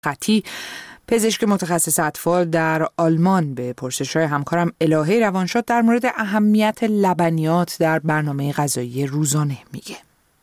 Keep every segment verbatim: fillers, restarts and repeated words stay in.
خطی، پزشک متخصص اطفال در آلمان، به پرسش‌های همکارم الهه روانشاد در مورد اهمیت لبنیات در برنامه غذایی روزانه میگه.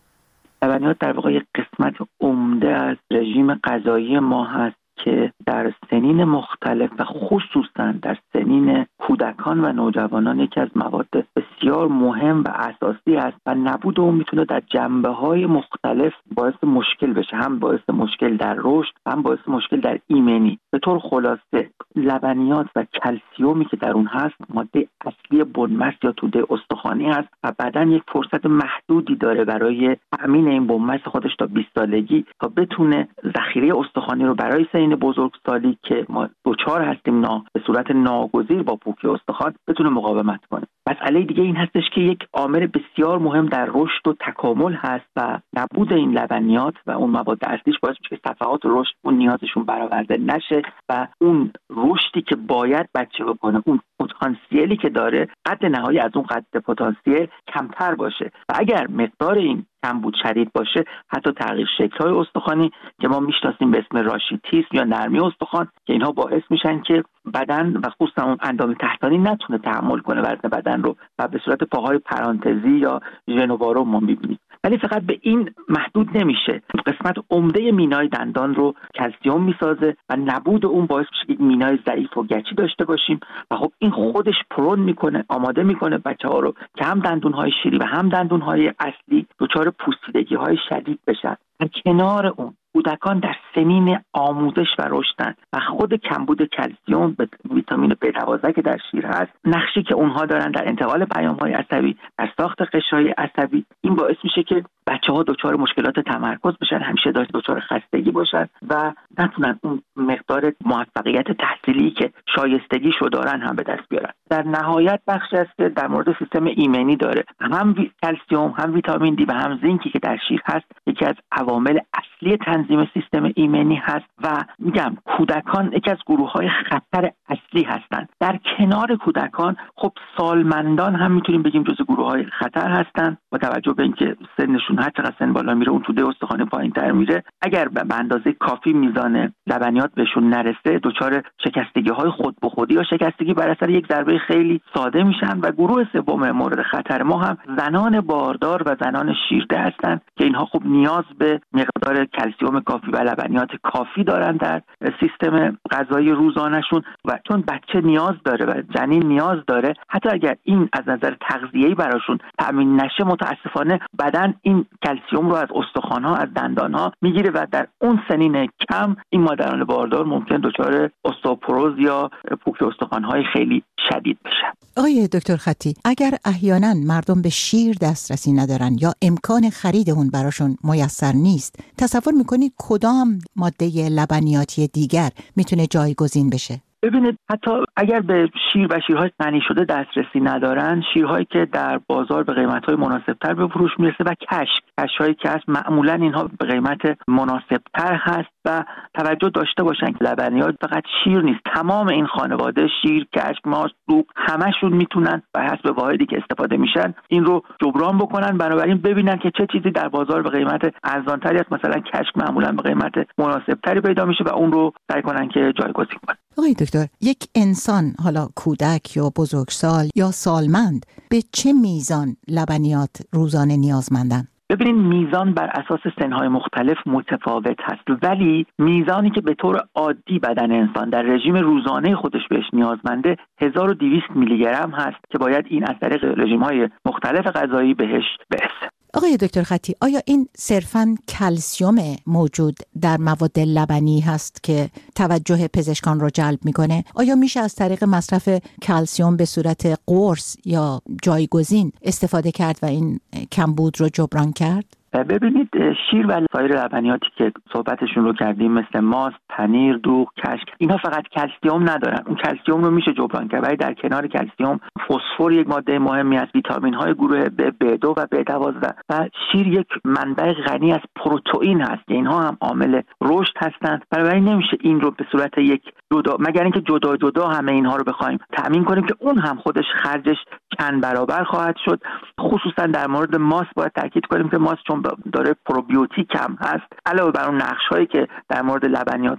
لبنیات در واقع یک قسمت عمده از رژیم غذایی ما هست که در سنین مختلف و خصوصا در سنین کودکان و نوجوانان یکی از مواد بسیار مهم و اساسی است و نبود اون میتونه در جنبه‌های مختلف باعث مشکل بشه، هم باعث مشکل در رشد، هم باعث مشکل در ایمنی. به طور خلاصه لبنیات و کلسیومی که در اون هست ماده اصلی بنمست یا توده استخوانی هست و بدن یک فرصت محدودی داره برای تأمین این بنمست خودش تا بیست سالگی تا بتونه ذخیره استخوانی رو برای سنین بزرگسالی که ما دوچار هستیم نا به صورت ناگزیر با پوکی استخوان بتونه مقاومت کنه. مسئله دیگه این هستش که یک عامل بسیار مهم در رشد و تکامل هست و نبود این لبنیات و اون مواد اصلیش باعث میشه که صفحات رشد اون نیازشون برآورده نشه و اون رشدی که باید بچه بکنه، اون پتانسیلی که داره، قد نهایی از اون قد پتانسیل کمتر باشه و اگر مقدار این کمبود شدید باشه حتی تغییر شکل‌های استخوانی که ما میشناسیم به اسم راشیتیسم یا نرمی استخوان که اینها باعث میشن که بدن و خصوصا اون اندام تحتانی نتونه تحمل کنه وزن بدن رو و به صورت پاهای پرانتزی یا ژنوارو ما میبینیم. ولی فقط به این محدود نمیشه. قسمت عمده مینای دندان رو کلسیوم میسازه و نبود اون باعث میشه که مینای ضعیف و گچی داشته باشیم و خب این خودش پرون میکنه، آماده میکنه بچه‌ها رو که هم دندون‌های شیری و هم دندون‌های اصلی دچار پوسیدگی‌های شدید بشن. در کنار اون کودکان در سنین آموزش و رشدن و خود کمبود کلسیوم به ویتامین بی دوازده که در شیر هست، نقشی که اونها دارن در انتقال پیام‌های عصبی، در ساخت قشرهای عصبی، این باعث میشه که بچه‌ها دچار مشکلات تمرکز بشن، همیشه دچار خستگی باشن و نتونن اون مقدار موفقیت تحصیلی که شایستگیشو دارن هم به دست بیارن. در نهایت بخشی است که در مورد سیستم ایمنی داره. هم کلسیوم، هم ویتامین دی و هم زینکی که در شیر هست یکی از عوامل اصلی تنظیم سیستم ایمنی هست و میگم کودکان یکی از گروه‌های خطر اصلی هستند. در کنار کودکان خب سالمندان هم میتونیم بگیم جزو گروه‌های خطر هستند با توجه به اینکه سنشون هر چقدر سن بالا میره اون توده استخوان پایین‌تر میره. اگر به اندازه کافی میزان لبنیات بهشون نرسه دچار شکستگی‌های خود به خودی یا شکستگی بر اثر یک ضربه خیلی ساده میشن و گروه سوم مورد خطر ما هم زنان باردار و زنان شیرده هستند که اینها خب نیاز به مقدار کلسیوم کافی و لبنیات کافی دارن در سیستم غذایی روزانه‌شون و چون بچه نیاز داره و جنین نیاز داره، حتی اگر این از نظر تغذیه‌ای براشون تامین نشه متاسفانه بدن این کلسیوم رو از استخوان‌ها، از دندان‌ها میگیره و در اون سنین کم این مادران باردار ممکن دچار استئوپروز یا پوکی استخوان‌های خیلی شدید بشن. آقای دکتر خطی، اگر احیانا مردم به شیر دسترسی ندارن یا امکان خرید اون براشون میسر نیست، تصور میکنید کدام ماده لبنیاتی دیگر میتونه جایگزین بشه؟ ببینید حتی اگر به شیر و شیرهای غنی شده دسترسی ندارن، شیرهایی که در بازار به قیمت‌های مناسب‌تر به فروش میرسه و کشک کشک‌های کشک معمولاً اینها به قیمت مناسب‌تر هست و توجه داشته باشن که لبنیات فقط شیر نیست، تمام این خانواده شیر، کشک، ماست، دوغ همشون میتونن به حسب واحدی که استفاده میشن این رو جبران بکنن. بنابراین ببینن که چه چیزی در بازار به قیمت ارزان‌تری است، مثلا کشک معمولاً به قیمت مناسب‌تری پیدا میشه و اون رو سعی کنن که جایگزین کنن. آقای دکتر، یک انسان حالا کودک یا بزرگسال یا سالمند به چه میزان لبنیات روزانه نیازمندن؟ ببینید میزان بر اساس سنهای مختلف متفاوت هست، ولی میزانی که به طور عادی بدن انسان در رژیم روزانه خودش بهش نیازمنده هزار و دویست میلی گرم هست که باید این از طریق رژیم‌های مختلف غذایی بهش برسه. آقای دکتر خطی، آیا این صرفاً کلسیوم موجود در مواد لبنی هست که توجه پزشکان رو جلب میکنه؟ آیا میشه از طریق مصرف کلسیوم به صورت قرص یا جایگزین استفاده کرد و این کمبود رو جبران کرد؟ ببینید شیر و سایر لبنیاتی که صحبتشون رو کردیم مثل ماست، پنیر، دوغ، کشک، اینها فقط کلسیوم ندارن. اون کلسیوم رو میشه جبران کرد، ولی در کنار کلسیوم فسفر یک ماده مهمی است، ویتامین های گروه ب، بی دو و بی دوازده و شیر یک منبع غنی از پروتئین هست که اینها هم عامل رشد هستند. بنابراین نمیشه این رو به صورت یک جدا، مگر اینکه جدا جدا همه اینها رو بخوایم تامین کنیم که اون هم خودش خرجش چند برابر خواهد شد. خصوصا در مورد ماست باید تاکید کنیم که ماست چون داره پروبیوتیک هم هست، علاوه بر اون نقش‌هایی که در مورد لبنیات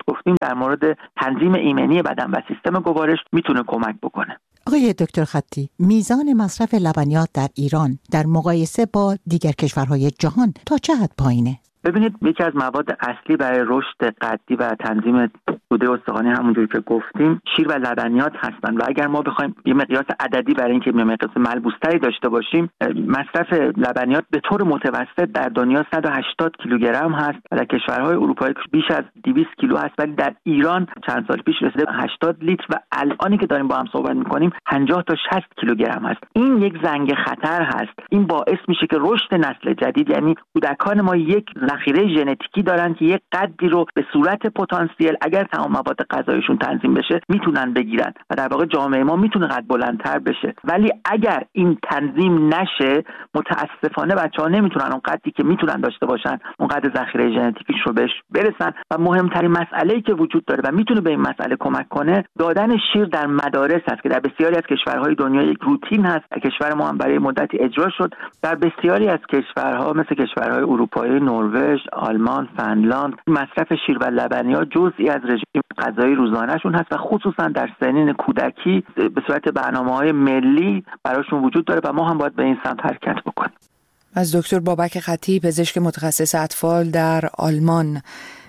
گفتیم در مورد تنظیم ایمنی بدن و سیستم گوارش میتونه کمک بکنه. آقای دکتر خطی، میزان مصرف لبنیات در ایران در مقایسه با دیگر کشورهای جهان تا چه حد پایینه؟ ببینید، یکی از مواد اصلی برای رشد قدی و تنظیم توده استخوانی همونجوری که گفتیم شیر و لبنیات هستند و اگر ما بخوایم یه مقیاس عددی برای اینکه یه مقیاس ملموس‌تری داشته باشیم، مصرف لبنیات به طور متوسط در دنیا صد و هشتاد کیلوگرم هست و در کشورهای اروپایی بیش از دویست کیلو هست، ولی در ایران چند سال پیش رسیده به هشتاد لیتر و الانی که داریم با هم صحبت می‌کنیم پنجاه تا شصت کیلوگرم هست. این یک زنگ خطر هست. این باعث میشه که رشد نسل جدید، یعنی کودکان ما یک ذخیره ژنتیکی دارن که یک قدری رو به صورت پتانسیل اگر تمام مواد غذایشون تنظیم بشه میتونن بگیرن و در واقع جامعه ما میتونه قد بلندتر بشه. ولی اگر این تنظیم نشه، متاسفانه بچه‌ها نمیتونن اون قدری که میتونن داشته باشن اون قدر ذخیره ژنتیکیش رو بهش برسن. و مهمترین مسئله‌ای که وجود داره و میتونه به این مسئله کمک کنه، دادن شیر در مدارس است که در بسیاری از کشورهای دنیا یک روتین هست. در کشور ما هم برای مدتی اجرا شد. در بسیاری از کشورها مثل کشورهای اروپایی، نروژ، آلمان، فنلاند، مصرف شیر و لبنیات جزئی از رژیم غذایی روزانه‌شون هست و خصوصا در سنین کودکی به صورت برنامه‌های ملی براشون وجود داره و ما هم باید به این سمت حرکت بکنیم. از دکتر بابک خطی، پزشک متخصص اطفال در آلمان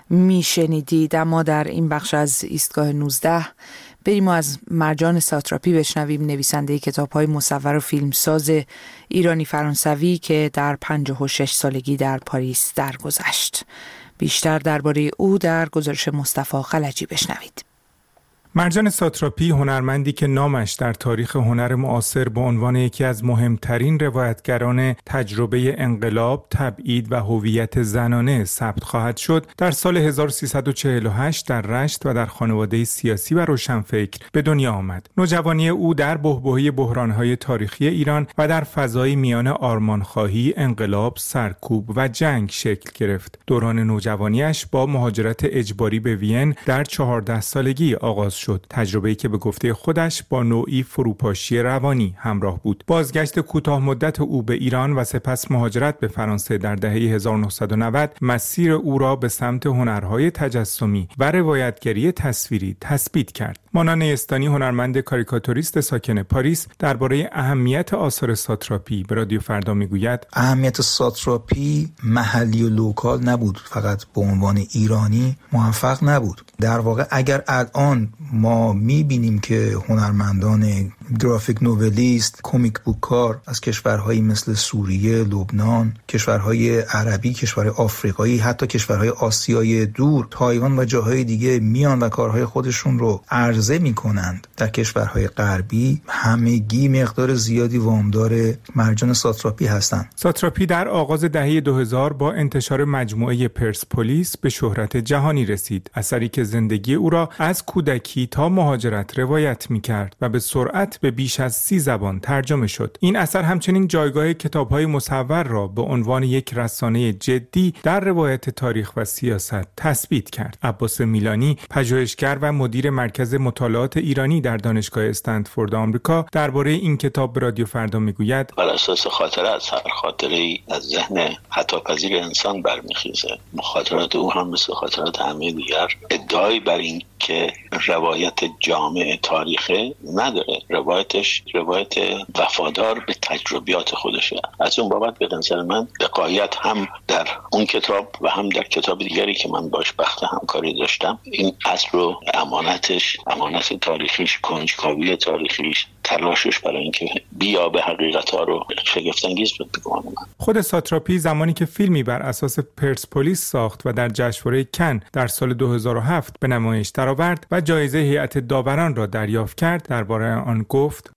میشنیدید. اما در این بخش از ایستگاه نوزده بریم و از مرجان ساتراپی بشنویم، نویسنده کتاب‌های مصور و فیلمساز ایرانی فرانسوی که در پنجاه و شش سالگی در پاریس درگذشت. بیشتر درباره او در گزارش مصطفی خلجی بشنوید. مرجان ساتراپی هنرمندی که نامش در تاریخ هنر معاصر به عنوان یکی از مهمترین روایتگران تجربه انقلاب، تبعید و هویت زنانه ثبت خواهد شد، در سال هزار و سیصد و چهل و هشت در رشت و در خانواده سیاسی و روشنفکر به دنیا آمد. نوجوانی او در بحبوحه بحران‌های تاریخی ایران و در فضای میان آرمانخواهی، انقلاب، سرکوب و جنگ شکل گرفت. دوران نوجوانیش با مهاجرت اجباری به وین در چهارده سالگی آغاز شد، تجربه‌ای که به گفته خودش با نوعی فروپاشی روانی همراه بود. بازگشت کوتاه مدت او به ایران و سپس مهاجرت به فرانسه در دهه هزار و نهصد و نود مسیر او را به سمت هنرهای تجسمی و روایتگری تصویری تثبیت کرد. مانا نیستانی، هنرمند کاریکاتوریست ساکن پاریس، درباره اهمیت آثار ساتراپی به رادیو فردا میگوید: اهمیت ساتراپی محلی و لوکال نبود، فقط به عنوان ایرانی موفق نبود. در واقع اگر الان ما میبینیم که هنرمندان گرافیک نوولیست، کومیک بوک کار از کشورهایی مثل سوریه، لبنان، کشورهای عربی، کشورهای آفریقایی، حتی کشورهای آسیای دور، تایوان و جاهای دیگه میان و کارهای خودشون رو عرضه میکنند در کشورهای غربی، همگی مقدار زیادی وامدار مرجان ساتراپی هستند. ساتراپی در آغاز دهه دو هزار با انتشار مجموعه پرسپولیس به شهرت جهانی رسید، اثری که زندگی او را از کودکی تا مهاجرت روایت می‌کرد و به سرعت به بیش از سی زبان ترجمه شد. این اثر همچنین جایگاه کتاب‌های مصور را به عنوان یک رسانه جدی در روایت تاریخ و سیاست تثبیت کرد. عباس میلانی، پژوهشگر و مدیر مرکز مطالعات ایرانی در دانشگاه استنفورد آمریکا، درباره این کتاب به رادیو فردا میگوید: بر اساس خاطره از هر خاطره‌ای از ذهن خطاپذیر انسان برمیخیزه. خاطرات او هم مثل خاطرات همه دیگر ادعایی بر این که روایت جامع تاریخه نداره. روایتش روایت وفادار به تجربیات خودشه. از اون بابت به نظر من دقایق هم در اون کتاب و هم در کتاب دیگری که من باش بخت همکاری داشتم، این اصل رو امانتش، امانت تاریخیش، کنجکاوی تاریخیش، تلاشش برای اینکه بیا به حقیقت‌ها رو شگفت‌انگیز بود بگم. خود ساتراپی زمانی که فیلمی بر اساس پرسپولیس ساخت و در جشنواره کن در سال دو هزار و هفت به نمایش درآورد و جایزه هیئت داوران را دریافت کرد، درباره آن گفت: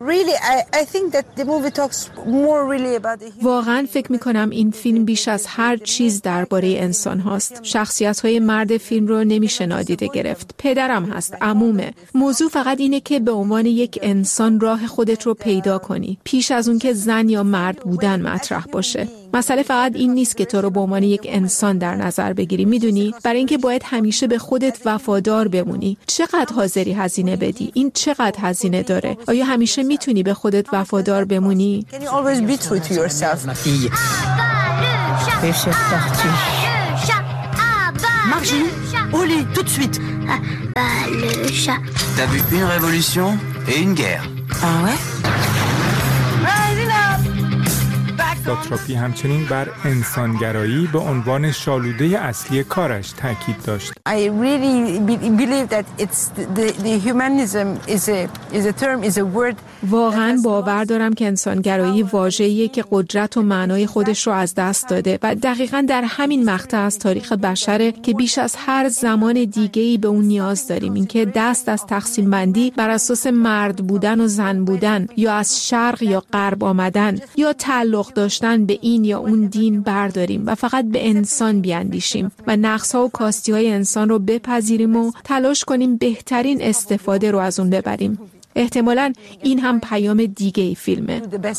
واقعا فکر می‌کنم این فیلم بیش از هر چیز درباره انسان هاست. شخصیت‌های مرد فیلم رو نمیشه نادیده گرفت. پدرم هست، عمومه. موضوع فقط اینه که به عنوان یک انسان راه خودت رو پیدا کنی، پیش از اون که زن یا مرد بودن مطرح باشه. مسئله فقط این نیست که تو رو به عنوان یک انسان در نظر بگیری، میدونی؟ برای اینکه باید همیشه به خودت وفادار بمونی. چقدر حاضری هزینه بدی؟ این چقدر هزینه داره؟ آیا همیشه میتونی به خودت وفادار بمونی؟ Can you always be true to yourself? Ma fille. Et c'est parti. Margie, Au lit, tout de suite. Ah, bah, le chat. T'as vu une révolution et une guerre. Ah ouais? ساتراپی همچنین بر انسانگرایی به عنوان شالوده اصلی کارش تاکید داشت. I really believe that it's the, the humanism is a is a term is a word. واقعا باور دارم که انسانگرایی واژه‌ایه که قدرت و معنای خودش رو از دست داده و دقیقاً در همین مقطع از تاریخ بشره که بیش از هر زمان دیگه‌ای به اون نیاز داریم. اینکه دست از تقسیم بندی بر اساس مرد بودن و زن بودن یا از شرق یا غرب آمدن یا تعلق داشتن به این یا اون دین برداریم و فقط به انسان بیاندیشیم و نقص‌ها و کاستی‌های انسان رو بپذیریم و تلاش کنیم بهترین استفاده رو از اون ببریم. احتمالاً این هم پیام دیگه ای فیلمه.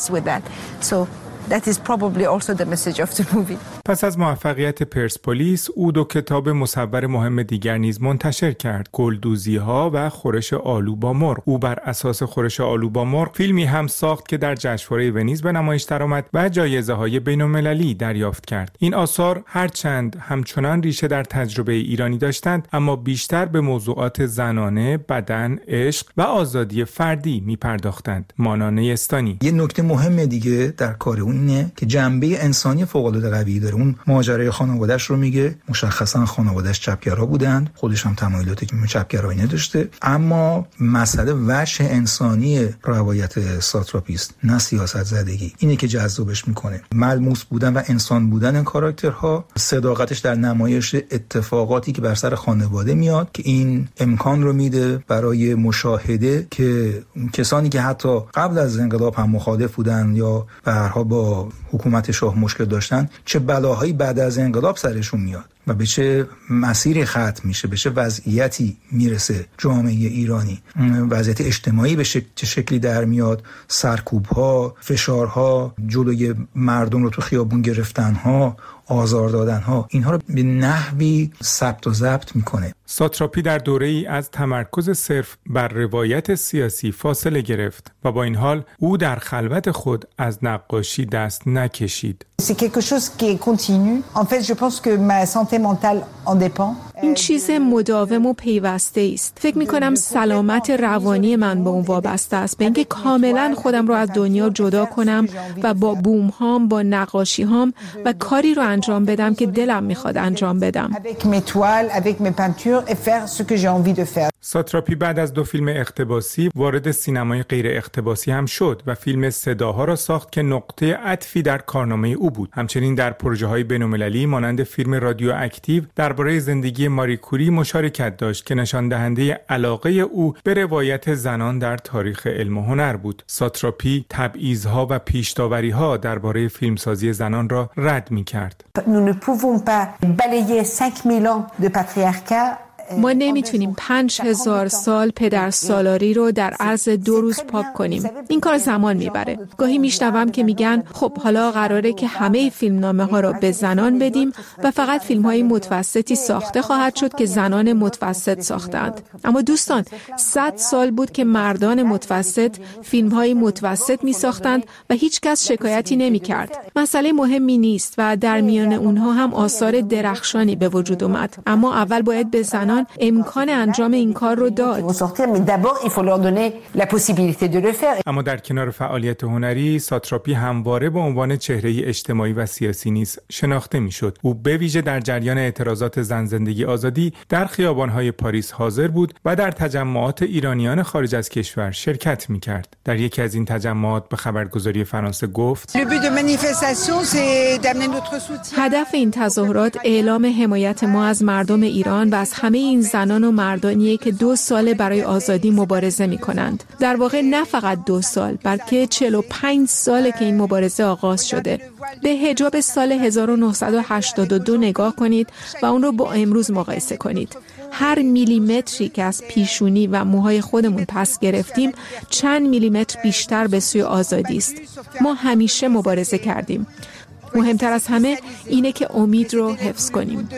That is probably also the message of the movie. پس از موفقیت پرسپولیس، او دو کتاب مصور مهم دیگر نیز منتشر کرد: گلدوزی‌ها و خورش آلو با مرغ. او بر اساس خورش آلو با مرغ فیلمی هم ساخت که در جشنواره ونیز به نمایش درآمد و جایزه‌های بین‌المللی دریافت کرد. این آثار هرچند همچنان ریشه در تجربه ایرانی داشتند، اما بیشتر به موضوعات زنانه، بدن، عشق و آزادی فردی می‌پرداختند. مانا نیستانی. یه نکته مهم دیگه در کار اون اینه که جنبه انسانی فوق‌العاده قوی داره. اون ماجرای خانواده‌اش رو میگه، مشخصا خانواده‌اش چپگرا بودند، خودش هم تمایلات چپگرایی نداشته، اما مسئله وجه انسانی روایت ساتراپی است، نه سیاست زدگی. اینه که جذابش میکنه. ملموس بودن و انسان بودن کاراکترها، صداقتش در نمایش اتفاقاتی که بر سر خانواده میاد که این امکان رو میده برای مشاهده که کسانی که حتی قبل از انقلاب هم مخالف بودن یا به هر حال با حکومت شاه مشکل داشتن، چه بلاهایی بعد از انقلاب سرشون میاد و به چه مسیری ختم میشه، به چه وضعیتی میرسه جامعه ایرانی، وضعیت اجتماعی به شک... چه شکلی در میاد، سرکوب‌ها، فشارها، جلوی مردم رو تو خیابون گرفتن‌ها، آزار دادن‌ها، اینها رو به نحوی ثبت و ضبط میکنه. ساتراپی در دوره‌ای از تمرکز صرف بر روایت سیاسی فاصله گرفت و با این حال او در خلوت خود از نقاشی دست نکشید. C'est quelque chose qui est continu. En fait, je pense que ma santé mentale en dépend. این چیز مداوم و پیوسته است. فکر می‌کنم سلامت روانی من به اون وابسته است. به اینکه کاملا خودم رو از دنیا جدا کنم و با بوم هام، با نقاشی هام و کاری رو انجام بدم که دلم می‌خواد انجام بدم. Avec mes toiles, avec mes peintures et faire ce que j'ai envie de faire. ساتراپی بعد از دو فیلم اقتباسی وارد سینمای غیر اقتباسی هم شد و فیلم صداها را ساخت که نقطه عطفی در کارنامه او بود. همچنین در پروژه‌های بین‌المللی مانند فیلم رادیو اکتیو درباره زندگی ماری کوری مشارکت داشت که نشان دهنده علاقه او به روایت زنان در تاریخ علم و هنر بود. ساتراپی تبعیض‌ها و پیش‌داوری‌ها درباره فیلمسازی زنان را رد می‌کرد. Nous ne pouvons pas balayer cinq mille ans de patriarcat. ما نمیتونیم پنج هزار سال پدر سالاری رو در عرض دو روز پاک کنیم. این کار زمان میبره. گاهی میشنوم که میگن خب حالا قراره که همه فیلمنامه ها رو به زنان بدیم و فقط فیلم های متوسطی ساخته خواهد شد که زنان متوسط ساختند. اما دوستان، صد سال بود که مردان متوسط فیلم های متوسط میساختند و هیچ کس شکایتی نمیکرد. مسئله مهمی نیست و در میان اونها هم آثار درخشانی به وجود اومد. اما اول باید به زنان امکان انجام این کار رو داد. اما در کنار فعالیت هنری، ساتراپی همواره به عنوان چهره اجتماعی و سیاسی نیز شناخته میشد. او به ویژه در جریان اعتراضات زن زندگی آزادی در خیابان‌های پاریس حاضر بود و در تجمعات ایرانیان خارج از کشور شرکت می‌کرد. در یکی از این تجمعات به خبرگزاری فرانسه گفت: هدف این تظاهرات اعلام حمایت ما از مردم ایران و از همه این زنان و مردانیه که دو سال برای آزادی مبارزه می کنند. در واقع نه فقط دو سال، بلکه چهل و پنج ساله که این مبارزه آغاز شده. به حجاب سال هزار و نهصد و هشتاد و دو نگاه کنید و اون رو با امروز مقایسه کنید. هر میلیمتری که از پیشونی و موهای خودمون پس گرفتیم چند میلیمتر بیشتر به سوی آزادی است. ما همیشه مبارزه کردیم. مهمتر از همه اینه که امید رو حفظ کنیم.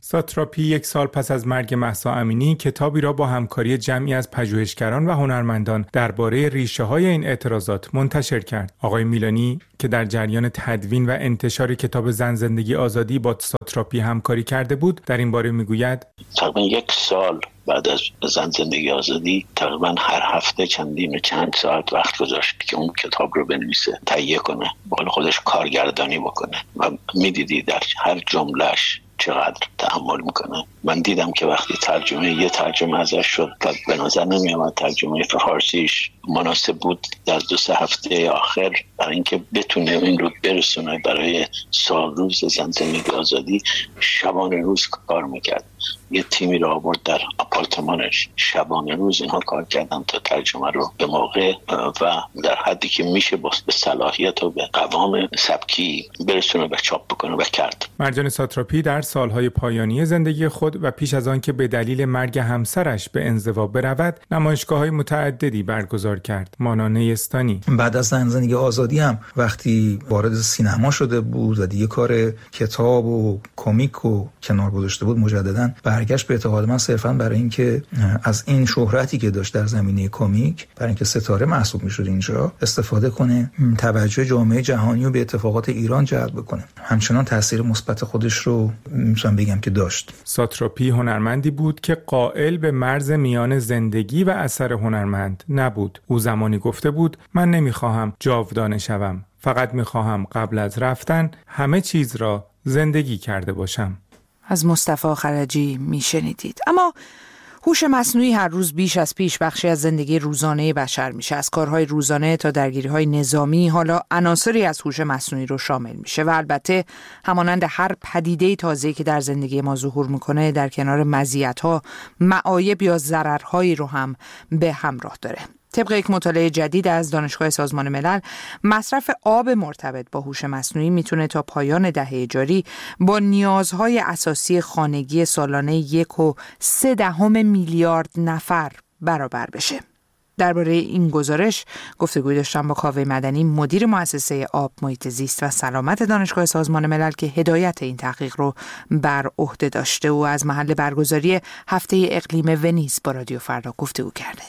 ساتراپی یک سال پس از مرگ مهسا امینی کتابی را با همکاری جمعی از پژوهشگران و هنرمندان درباره ریشه‌های این اعتراضات منتشر کرد. آقای میلانی که در جریان تدوین و انتشار کتاب زن زندگی آزادی با ساتراپی همکاری کرده بود، در این باره میگوید تقریبا یک سال بعد از زن زندگی آزادی تقریبا هر هفته چندین و چند ساعت وقت گذاشت که اون کتاب رو بنویسه، تهیه کنه، با خودش کارگردانی بکنه و میدیدی در هر جملهش چقدر تأمل میکنه. من دیدم که وقتی ترجمه یه ترجمه ازش شد و به نظر نمیامد ترجمه فارسیش مناسب بود در دو سه هفته آخر برای اینکه بتونه این رو برسونه برای سال روز زن زندگی آزادی، شبانه روز کار میکرد. یه تیمی رو آورد در آپارتمانش، شبانه روز اینها کار کردن تا ترجمه رو به موقع و در حدی که میشه به صلاحیت و به قوام سبکی برسونه و چاپ بکنه و کرد. مرجان ساتراپی در سالهای پایانی زندگی خود و پیش از آن که به دلیل مرگ همسرش به انزوا برود، نمایشگاه‌های متعددی برگزار کرد. مانا نیستانی بعد از زن زندگی آزادی هم وقتی وارد سینما شده بود و دیگه کار کتاب و کمیک و کنار گذاشته بود، مجدداً برگشت به اعتقاد من صرفاً برای اینکه از این شهرتی که داشت در زمینه کمیک، برای اینکه ستاره محسوب میشد اینجا، استفاده کنه، توجه جامعه جهانی رو به اتفاقات ایران جلب کنه. همچنان تاثیر مثبت خودش رو میتونم بگم که داشت. ساتراپی هنرمندی بود که قائل به مرز میان زندگی و اثر هنرمند نبود. او زمانی گفته بود من نمیخواهم جاودانه شوم، فقط میخواهم قبل از رفتن همه چیز را زندگی کرده باشم. از مصطفی خرجی میشنیدید. اما هوش مصنوعی هر روز بیش از پیش بخشی از زندگی روزانه بشر میشه. از کارهای روزانه تا درگیری‌های نظامی حالا عناصری از هوش مصنوعی رو شامل میشه و البته همانند هر پدیده تازه‌ای که در زندگی ما ظهور میکنه، در کنار مزیت‌ها، معایب یا ضررهایی رو هم به همراه داره. طبق یک مطالعه جدید از دانشگاه سازمان ملل، مصرف آب مرتبط با هوش مصنوعی میتونه تا پایان دهه جاری با نیازهای اساسی خانگی سالانه یک و سه دهم میلیارد نفر برابر بشه. درباره این گزارش گفتگوی داشتم با کاوه مدنی، مدیر مؤسسه آب، محیط زیست و سلامت دانشگاه سازمان ملل که هدایت این تحقیق رو بر عهده داشته و از محل برگزاری هفته اقلیم ونیز با رادیو فردا گفتگو کرده.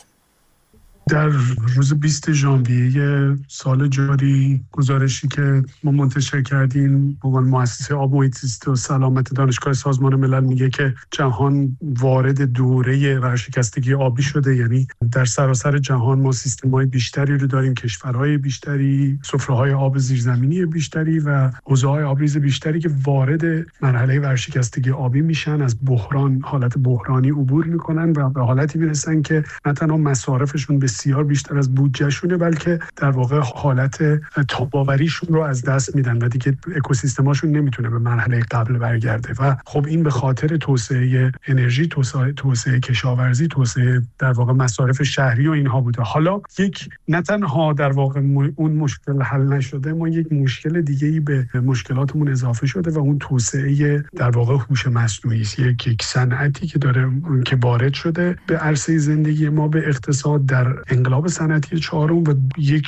در روز بیست ژانویه سال جاری گزارشی که ما منتشر کردیم به عنوان مؤسسه آب، محیط زیست و سلامت دانشگاه سازمان ملل میگه که جهان وارد دوره ورشکستگی آبی شده. یعنی در سراسر جهان ما سیستم‌های بیشتری رو داریم، کشورهای بیشتری، سفره‌های آب زیرزمینی بیشتری و حوضه‌های آبریز بیشتری که وارد مرحله ورشکستگی آبی میشن، از بحران، حالت بحرانی عبور میکنن و به حالتی میرسن که نه تنها مصارفشون بسیار بیشتر از بودجهشونه، بلکه در واقع حالت تاباوریشون رو از دست میدن و دیگه اکوسیستماشون نمیتونه به مرحله قبل برگرده. و خب این به خاطر توسعه انرژی، توسعه, توسعه کشاورزی، توسعه در واقع مصارف شهری و اینها بوده. حالا یک نه تنها در واقع اون مشکل حل نشده، ما یک مشکل دیگه‌ای به مشکلاتمون اضافه شده و اون توسعه در واقع هوش مصنوعی است. یک یک صنعتی که داره که وارد شده به عرصه زندگی ما، به اقتصاد، در انقلاب صنعتی چهارم و یک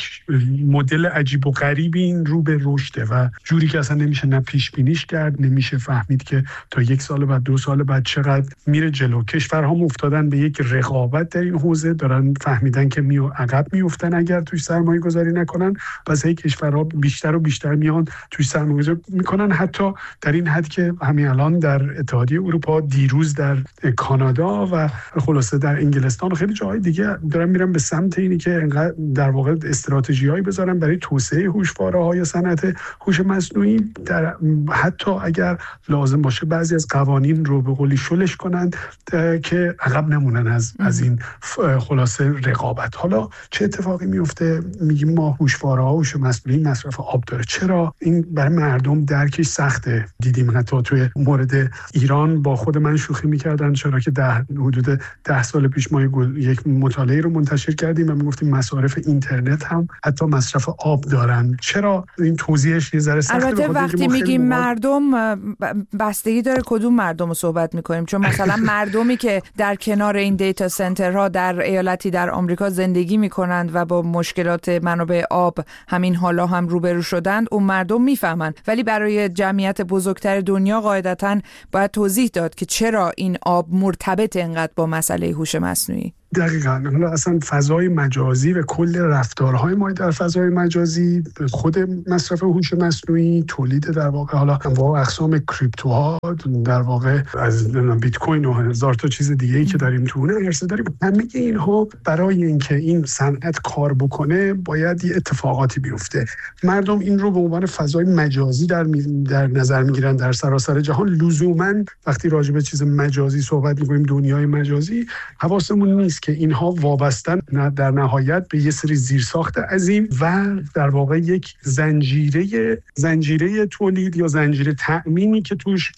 مدل عجیب و غریبی این رو به رشده و جوری که اصلا نمیشه نه پیش بینیش کرد، نمیشه فهمید که تا یک سال بعد، دو سال بعد چقدر میره جلو. کشورها افتادن به یک رقابت در این حوزه، دارن فهمیدن که میو عقب میافتن اگر توش سرمایه گذاری نکنن. پس هی کشورها بیشتر و بیشتر میان توش سرمایه گذاری میکنن، حتی در این حد که همین الان در اتحادیه اروپا، دیروز در کانادا و خلاصه در انگلستان و خیلی جاهای دیگه دارن میرن به سمت اینی که در واقع استراتژی‌هایی بذارن برای توسعه هوشواره‌ها یا صنعت هوش مصنوعی، در حتی اگر لازم باشه بعضی از قوانین رو به قولی شلش کنند که عقب نمونن از از این خلاصه رقابت. حالا چه اتفاقی میفته؟ میگیم ما هوشواره‌ها، هوش مصنوعی مصرف آب داره. چرا این برای مردم درکش سخته؟ دیدیم حتی توی مورد ایران با خود من شوخی می‌کردن، چرا که ده حدود ده سال پیش ما یک مطالعه رو منتشر کردیم و میگفتیم مصارف اینترنت هم حتی مصرف آب دارن. چرا این توضیحش یه ذره سخته؟ البته وقتی میگیم مردم بستگی داره کدوم مردم رو صحبت میکنیم، چون مثلا مردمی که در کنار این دیتا سنترها در ایالتی در آمریکا زندگی میکنند و با مشکلات منابع آب همین حالا هم روبرو شدند، اون مردم میفهمن. ولی برای جمعیت بزرگتر دنیا قاعدتاً باید توضیح داد که چرا این آب مرتبط اینقدر با مسئله هوش مصنوعی. دقیقاً. حالا اصلا فضای مجازی و کل رفتارهای ما در فضای مجازی، خود مصرف هوش مصنوعی، تولید در واقع حالا انواع اقسام کریپتوها، در واقع از بیت کوین و هزار تا چیز دیگه ای که داریم تو اون عرصه داریم، همه اینها برای اینکه این صنعت کار بکنه باید یه اتفاقاتی بیفته. مردم این رو به عنوان فضای مجازی در می... در نظر میگیرن در سراسر جهان. لزوماً وقتی راجع به چیز مجازی صحبت می‌کنیم، دنیای مجازی، حواسمون نیست که اینها وابستن در نهایت به یه سری زیرساخت عظیم و در واقع یک زنجیره زنجیره تولید یا زنجیره تأمینی که توش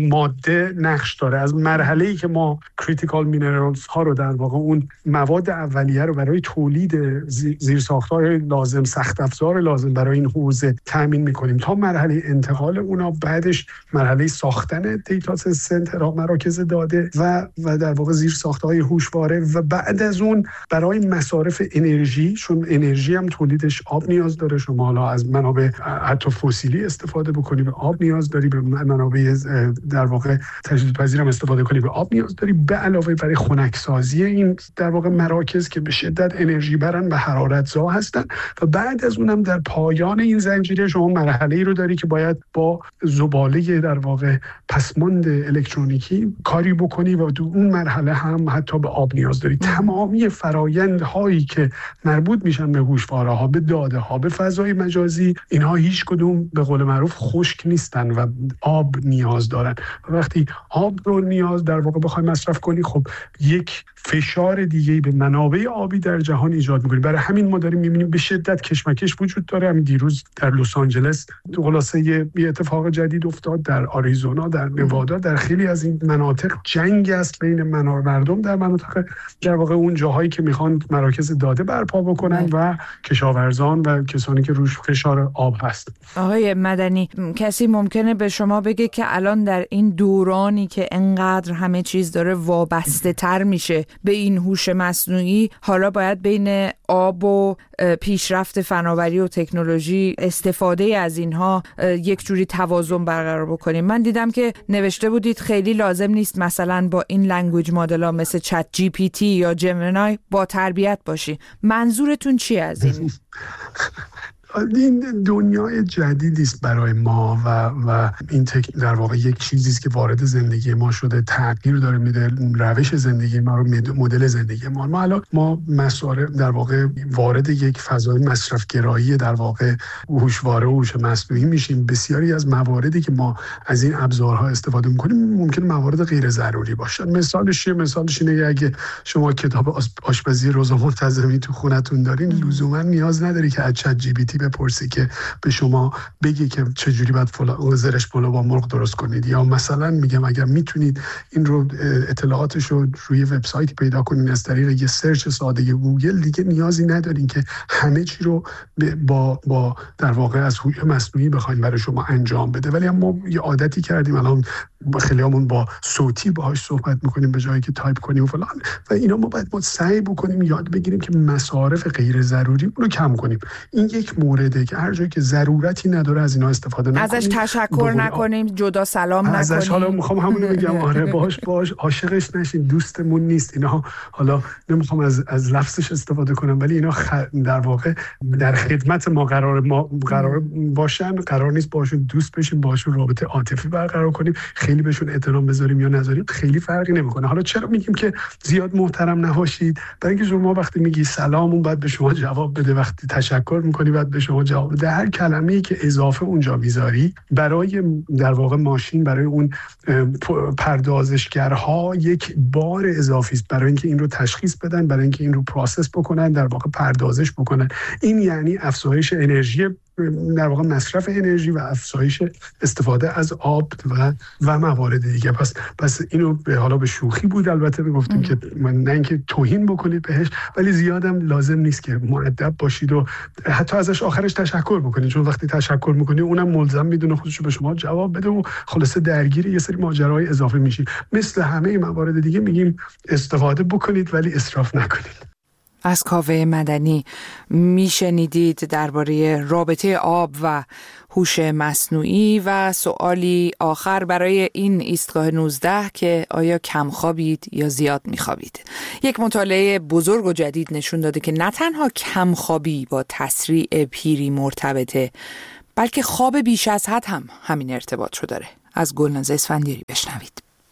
ماده نقش داره. از مرحله‌ای که ما کریتیکال مینرالز ها رو در واقع اون مواد اولیه رو برای تولید زیرساخت‌های لازم، سخت افزار لازم برای این حوزه تأمین می‌کنیم، تا مرحله انتقال اونا، بعدش مرحله ساختن دیتا سنترها، مراکز داده و و در واقع زیرساخت‌های هوشواره، و بعد از اون برای مصارف انرژی، چون انرژی هم تولیدش آب نیاز داره. شما حالا از منابع حتی فسیلی استفاده بکنی، به آب نیاز داری، به منابع در واقع تجدیدپذیر هم استفاده کنی، به آب نیاز داری. به علاوه برای خنکسازی این در واقع مراکز که به شدت انرژی برن و حرارت‌زا هستن، و بعد از اونم در پایان این زنجیره شما مرحله‌ای رو داری که باید با زباله در واقع پسماند الکترونیکی کاری بکنی، و تو اون مرحله هم حتی به آب نیاز داری. تمامی فرایندهایی که مربوط میشن به هوشواره‌ها، به داده‌ها، به فضای مجازی، اینها هیچ کدوم به قول معروف خشک نیستن و آب نیاز دارن. و وقتی آب رو نیاز در واقع بخوای مصرف کنی، خب یک فشار دیگه‌ای به منابع آبی در جهان ایجاد می‌کنی. برای همین ما داریم می‌بینیم به شدت کشمکش وجود داره. همین دیروز در لس آنجلس خلاصه یه اتفاق جدید افتاد، در آریزونا، در نوادا، در خیلی از این مناطق جنگ است بین مردم در مناطق در واقع اون جاهایی که میخوان مراکز داده برپا بکنن و کشاورزان و کسانی که روش فشار آب هست. آقای مدنی، کسی ممکنه به شما بگه که الان در این دورانی که انقدر همه چیز داره وابسته تر میشه به این هوش مصنوعی، حالا باید بین آب و پیشرفت فناوری و تکنولوژی، استفاده از اینها یک جوری توازن برقرار بکنیم؟ من دیدم که نوشته بودید خیلی لازم نیست مثلا با این لنگویج مدل‌ها مثل چت جی پی تی یا جمینای با تربیت باشی. منظورتون چی از این؟ این دنیای جدیدی است برای ما و و این تک در واقع یک چیزی است که وارد زندگی ما شده، تغییر داره میده روش زندگی ما رو، مدل زندگی ما. ما الان ما مصارف در واقع وارد یک فضای مصرف گرایی در واقع هوشواره و هوش مصنوعی میشیم. بسیاری از مواردی که ما از این ابزارها استفاده میکنیم ممکن موارد غیر ضروری باشن. مثالش مثالش اینه اگه شما کتاب آشپزی رضا مرتضوی تو خونتون دارین، لزوما نیاز نداری که از چت جی پی تی بپرسی که به شما بگی که چجوری باید فلان زرش پلو با مرغ درست کنید. یا مثلا میگم اگر میتونید این رو اطلاعاتش رو روی وبسایتی پیدا کنین از طریق یه سرچ ساده گوگل، دیگه نیازی ندارین که همه چی رو با با در واقع از هوش مصنوعی بخواید برای شما انجام بده. ولی ما یه عادتی کردیم الان خیلیامون با صوتی باهاش صحبت میکنیم به جایی که تایپ کنیم و فلان، و اینا ما باید ما سعی بکنیم یاد بگیریم که مصارف غیر ضروری رو کم کنیم. این یک مورده که هر جایی که ضرورتی نداره از اینا استفاده نکنیم، ازش تشکر نکنیم، جدا سلام نکنیم. ازش حالا میخوام همونو بگم، آره باش باش عاشقش نشین، دوستمون نیست. اینا حالا نمیخوام از از لفظش استفاده کنم، ولی اینا خ... در واقع در خدمت ما قرار ما قرار باشن، قرار نیست باشون دوست بشیم، باشون رابطه عاطفی برقرار کنیم، خیلی بهشون احترام بذاریم یا نذاریم، خیلی فرقی نمیکنه. حالا چرا میگیم که زیاد محترم نباشید؟ برای اینکه شما وقتی میگی سلام اون بعد به شما جواب بده، وقتی تشکر میکنی بعد به شما جواب بده. هر کلمه‌ای که اضافه اونجا میذاری برای در واقع ماشین، برای اون پردازشگرها یک بار اضافی است، برای اینکه این رو تشخیص بدن، برای اینکه این رو پروسس بکنن، در واقع پردازش بکنن. این یعنی افزایش انرژی در واقع مصرف انرژی و افزایش استفاده از آب و و موارد دیگه. پس پس اینو به حالا به شوخی بود البته میگفتیم که نه اینکه توهین بکنید بهش، ولی زیادم لازم نیست که مؤدب باشید و حتی ازش آخرش تشکر بکنید، چون وقتی تشکر میکنید اونم ملزم میدونه خودش رو به شما جواب بده و خلاصه درگیر یه سری ماجراهای اضافه میشی. مثل همه موارد دیگه میگیم استفاده بکنید ولی اسراف نکنید. از کاوه مدنی میشنیدید درباره رابطه آب و هوش مصنوعی. و سوالی آخر برای این ایستگاه نوزده که آیا کم خوابید یا زیاد میخوابید؟ یک مطالعه بزرگ و جدید نشون داده که نه تنها کم خوابی با تسریع پیری مرتبطه، بلکه خواب بیش از حد هم همین ارتباط رو داره. از گلناز اسفندیاری بشنوید.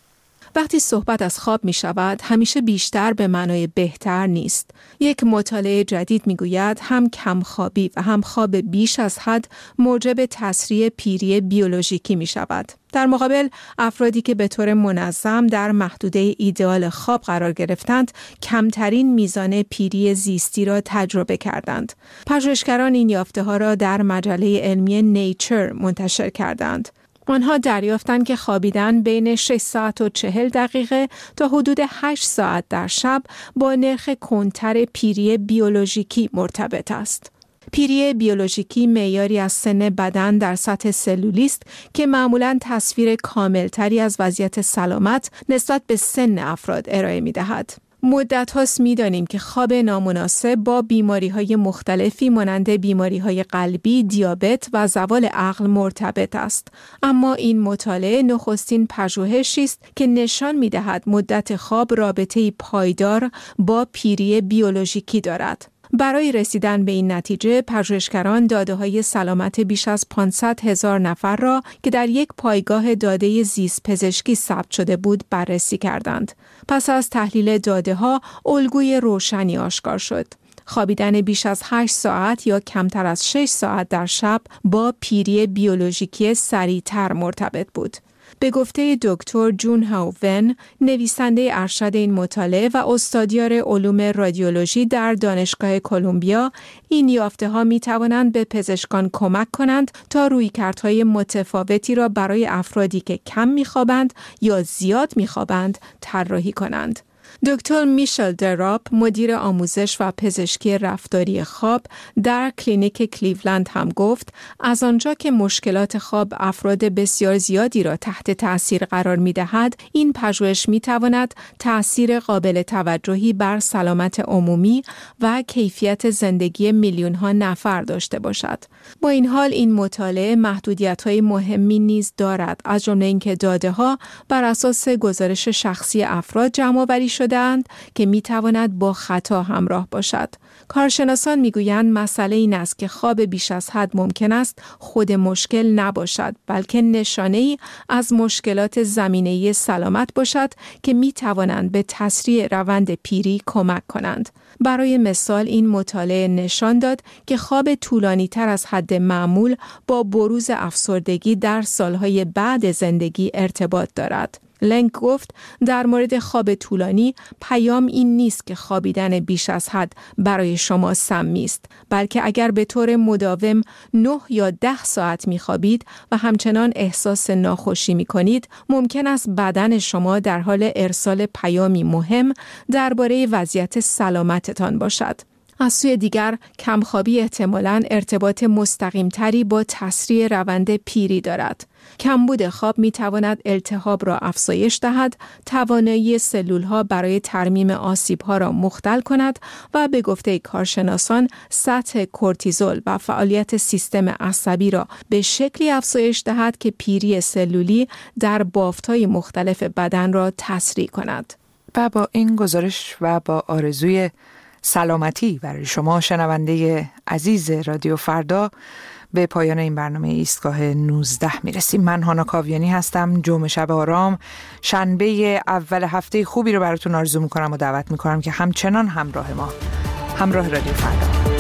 وقتی صحبت از خواب می شود، همیشه بیشتر به معنای بهتر نیست. یک مطالعه جدید می گوید هم کمخوابی و هم خواب بیش از حد موجب تسریع پیری بیولوژیکی می شود. در مقابل افرادی که به طور منظم در محدوده ایدئال خواب قرار گرفتند، کمترین میزان پیری زیستی را تجربه کردند. پژوهشگران این یافته ها را در مجله علمی نیچر منتشر کردند. آنها دریافتند که خوابیدن بین شش ساعت و چهل دقیقه تا حدود هشت ساعت در شب با نرخ کندتر پیری بیولوژیکی مرتبط است. پیری بیولوژیکی معیاری از سن بدن در سطح سلولی است که معمولاً تصویر کاملتری از وضعیت سلامت نسبت به سن افراد ارائه می‌دهد. مدت هاست می دانیم که خواب نامناسب با بیماری های مختلفی مانند بیماری های قلبی، دیابت و زوال عقل مرتبط است. اما این مطالعه نخستین پژوهشی است که نشان می دهد مدت خواب رابطه‌ای پایدار با پیری بیولوژیکی دارد. برای رسیدن به این نتیجه، پژوهشگران داده‌های سلامت بیش از پانصد هزار نفر را که در یک پایگاه داده زیست پزشکی ثبت شده بود بررسی کردند. پس از تحلیل داده‌ها، الگوی روشنی آشکار شد. خوابیدن بیش از هشت ساعت یا کمتر از شش ساعت در شب با پیری بیولوژیکی سریع‌تر مرتبط بود. به گفته دکتر جون هاو ون، نویسنده ارشد این مطالعه و استادیار علوم رادیولوژی در دانشگاه کلمبیا، این یافته‌ها می‌توانند به پزشکان کمک کنند تا رویکردهای متفاوتی را برای افرادی که کم می‌خوابند یا زیاد می‌خوابند طراحی کنند. دکتر میشل دراپ، مدیر آموزش و پزشکی رفتاری خواب در کلینیک کلیولند هم گفت از آنجا که مشکلات خواب افراد بسیار زیادی را تحت تأثیر قرار می دهد، این پژوهش می تواند تأثیر قابل توجهی بر سلامت عمومی و کیفیت زندگی میلیون ها نفر داشته باشد. با این حال این مطالعه محدودیت های مهمی نیز دارد، از جمله اینکه داده ها بر اساس گزارش شخصی افراد جمع آوری شده که می تواند با خطا همراه باشد. کارشناسان می گویند مسئله این است که خواب بیش از حد ممکن است خود مشکل نباشد، بلکه نشانه‌ای از مشکلات زمینه‌ای سلامت باشد که می توانند به تسریع روند پیری کمک کنند. برای مثال این مطالعه نشان داد که خواب طولانی تر از حد معمول با بروز افسردگی در سالهای بعد زندگی ارتباط دارد. لنگ گفت در مورد خواب طولانی پیام این نیست که خوابیدن بیش از حد برای شما سمی است، بلکه اگر به طور مداوم نه یا ده ساعت می‌خوابید و همچنان احساس ناخوشی می‌کنید، ممکن است بدن شما در حال ارسال پیامی مهم درباره وضعیت سلامتتان باشد. از سوی دیگر، کمخوابی احتمالاً ارتباط مستقیم‌تری با تسریع روند پیری دارد. کمبود خواب می تواند التهاب را افزایش دهد، توانایی سلول‌ها برای ترمیم آسیب‌ها را مختل کند و به گفته کارشناسان سطح کورتیزول و فعالیت سیستم عصبی را به شکلی افزایش دهد که پیری سلولی در بافت‌های مختلف بدن را تسریع کند. و با این گزارش و با آرزوی سلامتی برای شما شنونده عزیز رادیو فردا به پایان این برنامه ایستگاه نوزده میرسیم. من هانا کاویانی هستم. جمعه شب آرام، شنبه اول هفته خوبی رو براتون آرزو میکنم و دعوت میکنم که همچنان همراه ما، همراه رادیو فردا